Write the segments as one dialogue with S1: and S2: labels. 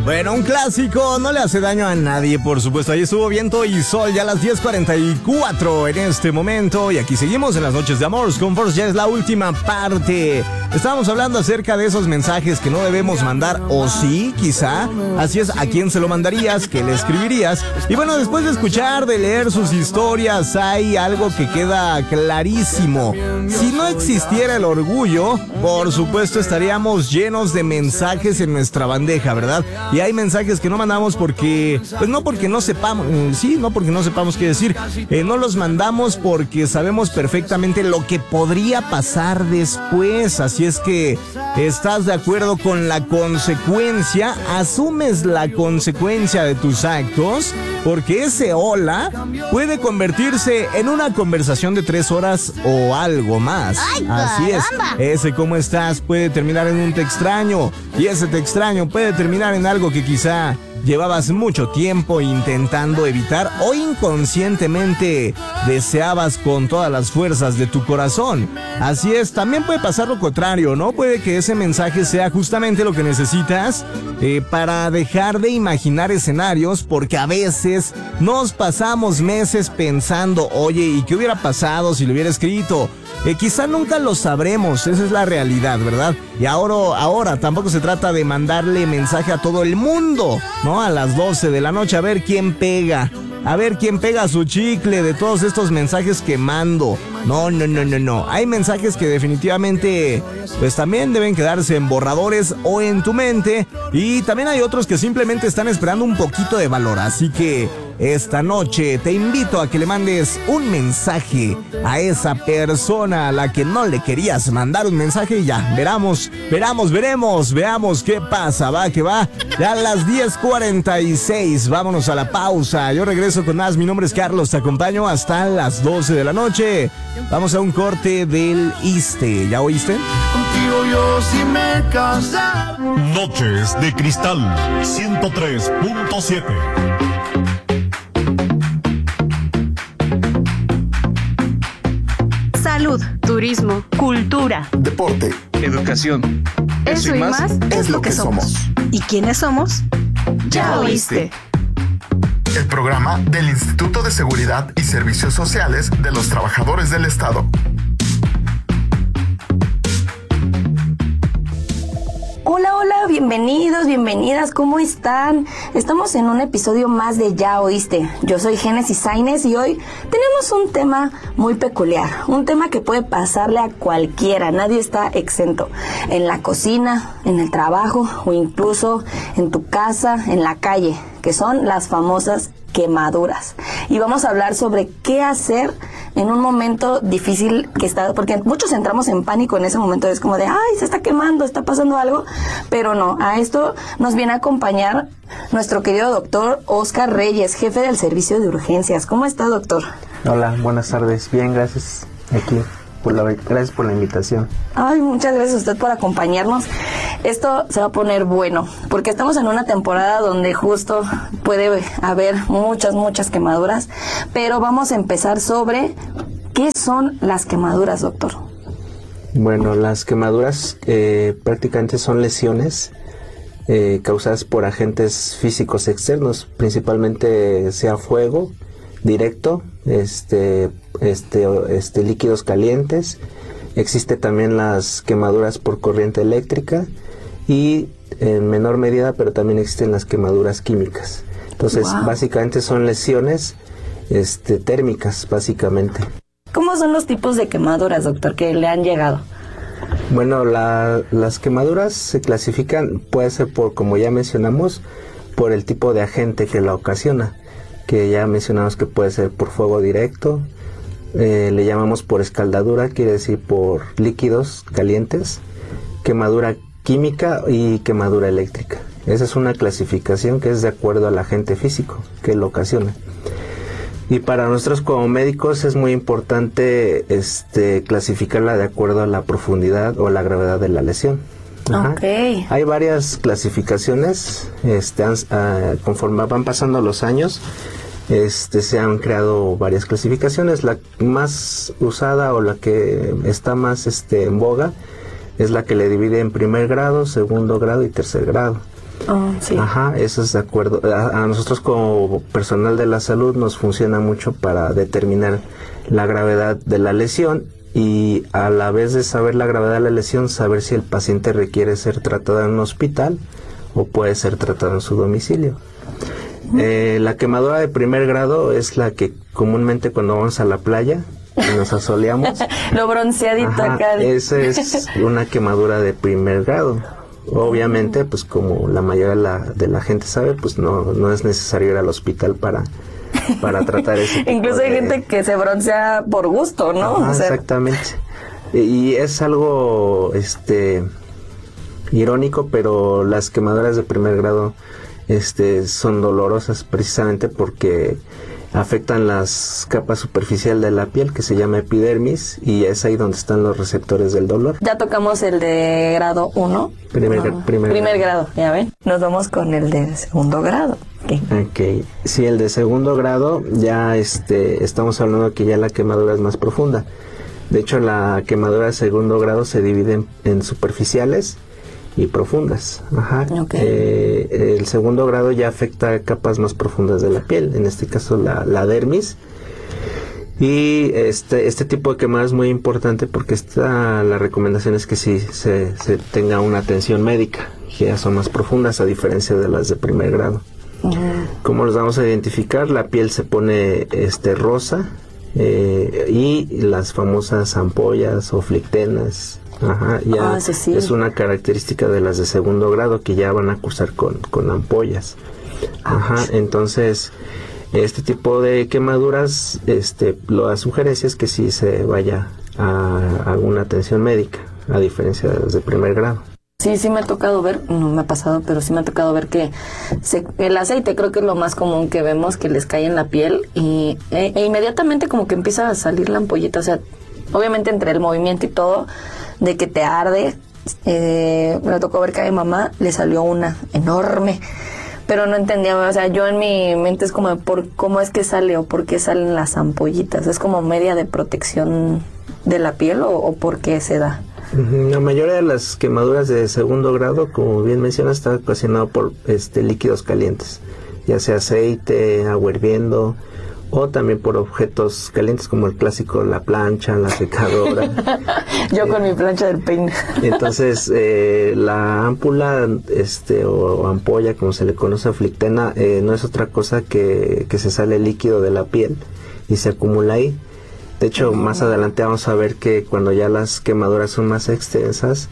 S1: Bueno, un clásico no le hace daño a nadie, por supuesto. Ahí estuvo Viento y Sol, ya a las 10:44 en este momento. Y aquí seguimos en las noches de Amores con Force. Ya es la última parte. Estábamos hablando acerca de esos mensajes que no debemos mandar, o sí, quizá. Así es, ¿a quién se lo mandarías? ¿Qué le escribirías? Y bueno, después de escuchar, de leer sus historias, hay algo que queda clarísimo. Si no existiera el orgullo, por supuesto estaríamos llenos de mensajes en nuestra bandeja, ¿verdad? Y hay mensajes que no mandamos porque, pues no porque no sepamos, no porque no sepamos qué decir, no los mandamos porque sabemos perfectamente lo que podría pasar después. Así es que estás de acuerdo con la consecuencia, asumes la consecuencia de tus actos, porque ese hola puede convertirse en una conversación de 3 horas o algo más.
S2: ¡Ay,
S1: así es,
S2: caramba!
S1: ese cómo estás puede terminar en un te extraño, y ese te extraño puede terminar en algo que quizá llevabas mucho tiempo intentando evitar o inconscientemente deseabas con todas las fuerzas de tu corazón. Así es, también puede pasar lo contrario, ¿no? Puede que ese mensaje sea justamente lo que necesitas para dejar de imaginar escenarios, porque a veces nos pasamos meses pensando, oye, ¿y qué hubiera pasado si lo hubiera escrito? Quizá nunca lo sabremos, esa es la realidad, ¿verdad? Y ahora tampoco se trata de mandarle mensaje a todo el mundo, ¿no? A las 12 de la noche, a ver quién pega su chicle de todos estos mensajes que mando. No. Hay mensajes que definitivamente, pues también deben quedarse en borradores o en tu mente. Y también hay otros que simplemente están esperando un poquito de valor. Así que esta noche te invito a que le mandes un mensaje a esa persona a la que no le querías mandar un mensaje y ya, veremos qué pasa, va que va. Ya a las 10:46, vámonos a la pausa. Yo regreso con más, mi nombre es Carlos, te acompaño hasta las 12 de la noche. Vamos a un corte del ISSSTE, ¿ya oíste?
S3: Contigo yo sí me casé.
S4: Noches de Cristal 103.7.
S5: Salud, turismo, cultura,
S6: deporte,
S7: educación.
S5: Eso y más
S6: es lo que somos.
S5: ¿Y quiénes somos? Ya oíste.
S6: El programa del Instituto de Seguridad y Servicios Sociales de los Trabajadores del Estado.
S8: Hola, bienvenidos, bienvenidas, ¿cómo están? Estamos en un episodio más de Ya Oíste. Yo soy Génesis Sainz y hoy tenemos un tema muy peculiar, un tema que puede pasarle a cualquiera, nadie está exento. En la cocina, en el trabajo o incluso en tu casa, en la calle, que son las famosas quemaduras. Y vamos a hablar sobre qué hacer en un momento difícil que está, porque muchos entramos en pánico en ese momento, es como de, ay, se está quemando, está pasando algo, pero no, a esto nos viene a acompañar nuestro querido doctor Oscar Reyes, jefe del servicio de urgencias. ¿Cómo está, doctor?
S9: Hola, buenas tardes, bien, gracias, aquí. Gracias por la invitación.
S8: Ay, muchas gracias a usted por acompañarnos. Esto se va a poner bueno, porque estamos en una temporada donde justo puede haber muchas quemaduras, pero vamos a empezar sobre qué son las quemaduras, doctor.
S9: Bueno, las quemaduras prácticamente son lesiones causadas por agentes físicos externos, principalmente sea fuego directo, líquidos calientes. Existe también las quemaduras por corriente eléctrica y en menor medida, pero también existen las quemaduras químicas. Entonces, básicamente son lesiones térmicas, básicamente.
S8: ¿Cómo son los tipos de quemaduras, doctor, que le han llegado?
S9: Bueno, las quemaduras se clasifican, puede ser por, como ya mencionamos, por el tipo de agente que la ocasiona, que ya mencionamos que puede ser por fuego directo, le llamamos por escaldadura, quiere decir por líquidos calientes, quemadura química y quemadura eléctrica. Esa es una clasificación que es de acuerdo al agente físico que lo ocasiona. Y para nosotros como médicos es muy importante clasificarla de acuerdo a la profundidad o la gravedad de la lesión.
S8: Okay.
S9: Hay varias clasificaciones, conforme van pasando los años, se han creado varias clasificaciones. La más usada o la que está más en boga es la que le divide en primer grado, segundo grado y tercer grado.
S8: Sí.
S9: Ajá, eso es de acuerdo. A nosotros como personal de la salud nos funciona mucho para determinar la gravedad de la lesión y a la vez de saber la gravedad de la lesión, saber si el paciente requiere ser tratado en un hospital o puede ser tratado en su domicilio. La quemadura de primer grado es la que comúnmente cuando vamos a la playa y nos asoleamos.
S8: Lo bronceadito acá.
S9: Esa es una quemadura de primer grado. Obviamente, pues como la mayoría de la gente sabe, pues no es necesario ir al hospital para tratar ese tipo
S8: Incluso hay gente que se broncea por gusto, ¿no?
S9: Ajá, exactamente. Y es algo irónico, pero las quemaduras de primer grado son dolorosas precisamente porque afectan las capas superficial de la piel que se llama epidermis y es ahí donde están los receptores del dolor.
S8: Ya tocamos el de grado 1. Primer grado, ya ven. Nos vamos con el de segundo grado.
S9: Okay. Sí, el de segundo grado ya estamos hablando que ya la quemadura es más profunda. De hecho, la quemadura de segundo grado se divide en superficiales y profundas. Ajá.
S8: Okay.
S9: El segundo grado ya afecta capas más profundas de la piel, en este caso la dermis. Y este tipo de quemada es muy importante porque la recomendación es que sí se tenga una atención médica, que ya son más profundas a diferencia de las de primer grado. ¿Cómo los vamos a identificar? La piel se pone rosa y las famosas ampollas o flictenas. Ajá, ya
S8: sí.
S9: Es una característica de las de segundo grado que ya van a cursar con ampollas. Ajá, entonces este tipo de quemaduras, la sugerencia es que sí se vaya a alguna atención médica, a diferencia de las de primer grado.
S8: Sí me ha tocado ver, no me ha pasado, pero sí me ha tocado ver que el aceite creo que es lo más común que vemos que les cae en la piel e inmediatamente como que empieza a salir la ampollita, o sea, obviamente entre el movimiento y todo, de que te arde, me tocó ver que a mi mamá le salió una enorme, pero no entendía, o sea, yo en mi mente es como, ¿cómo es que sale o por qué salen las ampollitas? ¿Es como media de protección de la piel o por qué se da?
S9: La mayoría de las quemaduras de segundo grado, como bien mencionas, está ocasionado por líquidos calientes, ya sea aceite, agua hirviendo, o también por objetos calientes como el clásico, la plancha, la secadora.
S8: Yo con mi plancha del peine.
S9: Entonces, la ámpula o ampolla, como se le conoce, flictena, no es otra cosa que se sale líquido de la piel y se acumula ahí. De hecho, más adelante vamos a ver que cuando ya las quemaduras son más extensas,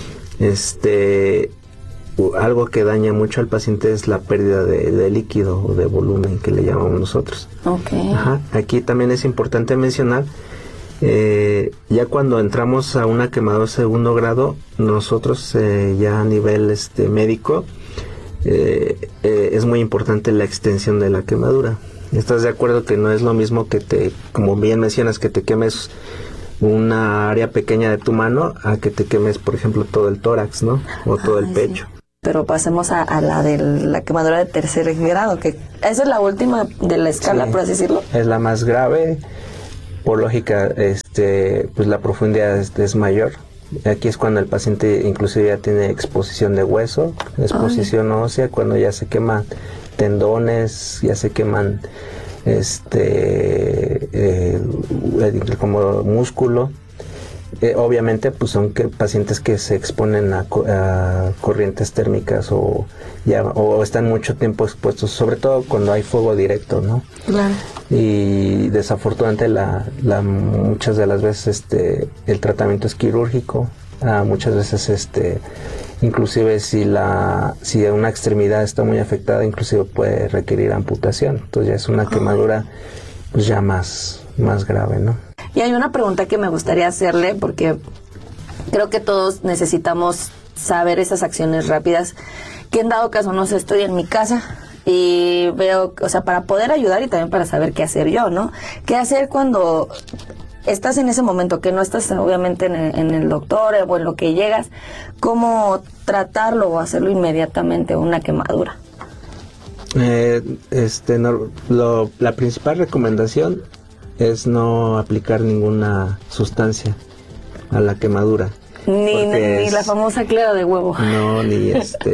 S9: algo que daña mucho al paciente es la pérdida de líquido o de volumen, que le llamamos nosotros.
S8: Okay.
S9: Ajá. Aquí también es importante mencionar, ya cuando entramos a una quemadura segundo grado, nosotros ya a nivel médico, es muy importante la extensión de la quemadura. ¿Estás de acuerdo que no es lo mismo que como bien mencionas, que te quemes una área pequeña de tu mano a que te quemes, por ejemplo, todo el tórax, ¿no? O todo el pecho.
S8: Sí. Pero pasemos a la de la quemadura de tercer grado, que esa es la última de la escala, por así decirlo.
S9: Es la más grave. Por lógica, pues la profundidad es mayor. Aquí es cuando el paciente inclusive ya tiene exposición de hueso, exposición ósea, cuando ya se queman tendones, ya se queman como músculo. Obviamente pues son pacientes que se exponen a corrientes térmicas o están mucho tiempo expuestos, sobre todo cuando hay fuego directo, ¿no?
S8: Claro.
S9: Y desafortunadamente muchas de las veces el tratamiento es quirúrgico, muchas veces inclusive si una extremidad está muy afectada, inclusive puede requerir amputación. Entonces ya es una quemadura pues ya más grave, ¿no?
S8: Y hay una pregunta que me gustaría hacerle, porque creo que todos necesitamos saber esas acciones rápidas, que en dado caso, no sé, estoy en mi casa y veo, o sea, para poder ayudar y también para saber qué hacer yo, ¿no? ¿Qué hacer cuando estás en ese momento, que no estás obviamente en el doctor o en lo que llegas? ¿Cómo tratarlo o hacerlo inmediatamente, una quemadura?
S9: La principal recomendación es no aplicar ninguna sustancia a la quemadura.
S8: Ni la famosa clara de huevo.
S9: No, ni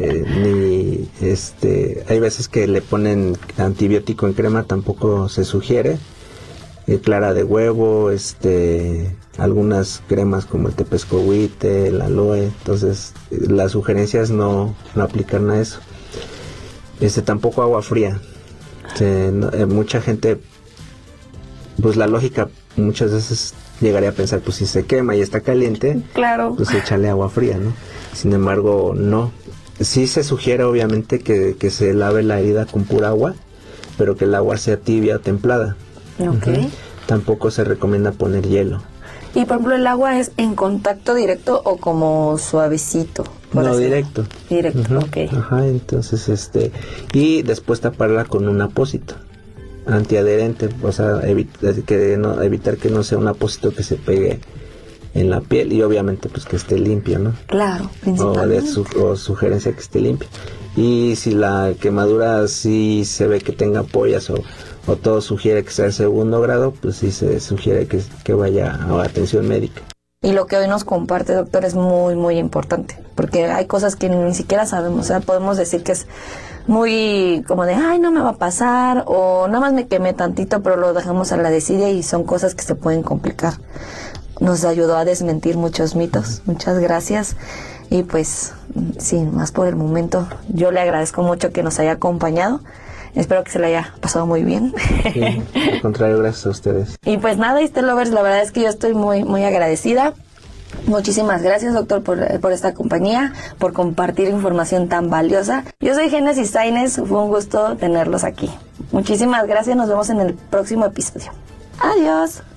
S9: hay veces que le ponen antibiótico en crema, tampoco se sugiere. Clara de huevo, algunas cremas como el tepescohuite, el aloe, entonces las sugerencias no aplican a eso. Tampoco agua fría. Mucha gente, pues la lógica muchas veces llegaría a pensar, pues si se quema y está caliente,
S8: claro,
S9: pues échale agua fría, ¿no? Sin embargo, no. Sí se sugiere obviamente que se lave la herida con pura agua, pero que el agua sea tibia o templada.
S8: Okay.
S9: Tampoco se recomienda poner hielo.
S8: Y por ejemplo, ¿el agua es en contacto directo o como suavecito?
S9: No, directo.
S8: Directo, ok.
S9: Ajá, entonces y después taparla con un apósito antiadherente, o sea, evitar que no sea un apósito que se pegue en la piel y obviamente pues que esté limpia, ¿no?
S8: Claro, principalmente.
S9: O sugerencia que esté limpia. Y si la quemadura sí se ve que tenga ampollas o todo sugiere que sea de segundo grado, pues sí se sugiere que vaya a atención médica.
S8: Y lo que hoy nos comparte, doctor, es muy, muy importante, porque hay cosas que ni siquiera sabemos. O sea, podemos decir que es muy como de, ay, no me va a pasar, o nada más me quemé tantito, pero lo dejamos a la desidia y son cosas que se pueden complicar. Nos ayudó a desmentir muchos mitos. Muchas gracias. Y pues, sin más por el momento, yo le agradezco mucho que nos haya acompañado. Espero que se le haya pasado muy bien.
S9: Sí, al contrario, gracias a ustedes.
S8: Y pues nada, Lovers, la verdad es que yo estoy muy, muy agradecida. Muchísimas gracias, doctor, por esta compañía, por compartir información tan valiosa. Yo soy Génesis Sainz, fue un gusto tenerlos aquí. Muchísimas gracias, nos vemos en el próximo episodio. Adiós.